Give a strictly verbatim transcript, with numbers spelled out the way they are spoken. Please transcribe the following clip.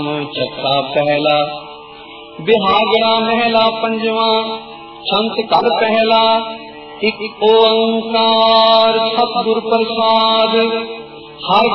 ਚੱਕਾ ਪਹਿਲਾ ਬਿਹਾਗੜਾ ਮਹਿਲਾ ਪੰਜਵਾ ਛੰਤ ਘਰ ਪਹਿਲਾ ਇੱਕ ਓੰਕਾਰ ਸਤਿਗੁਰ ਪ੍ਰਸਾਦ। ਹਰ